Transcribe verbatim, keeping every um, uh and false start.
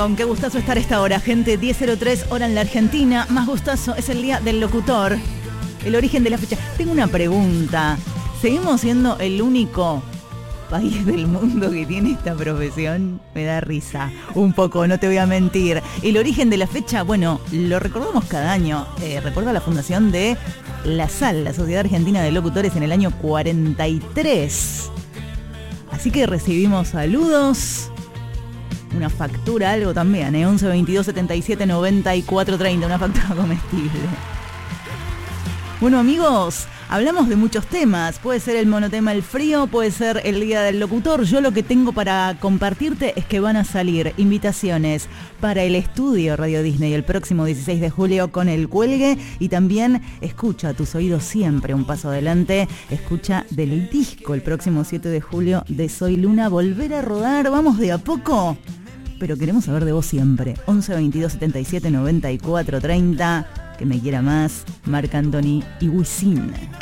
Qué gustazo estar a esta hora, gente. diez cero tres hora en la Argentina. Más gustazo es el día del locutor. El origen de la fecha. Tengo una pregunta. ¿Seguimos siendo el único país del mundo que tiene esta profesión? Me da risa. Un poco, no te voy a mentir. El origen de la fecha, bueno, lo recordamos cada año. Eh, recuerda la fundación de la S A L, la Sociedad Argentina de Locutores, en el año cuarenta y tres. Así que recibimos saludos. Una factura, algo también, ¿eh? once veintidós setenta y siete noventa y cuatro treinta, una factura comestible. Bueno, amigos, hablamos de muchos temas. Puede ser el monotema El Frío, puede ser el Día del Locutor. Yo lo que tengo para compartirte es que van a salir invitaciones para el estudio Radio Disney el próximo dieciséis de julio con El Cuelgue. Y también escucha a tus oídos siempre un paso adelante. Escucha del disco el próximo siete de julio de Soy Luna. Volver a rodar, vamos de a poco. Pero queremos saber de vos siempre. once veintidós setenta y siete noventa y cuatro treinta. Que me quiera más. Marc Anthony y Wisin.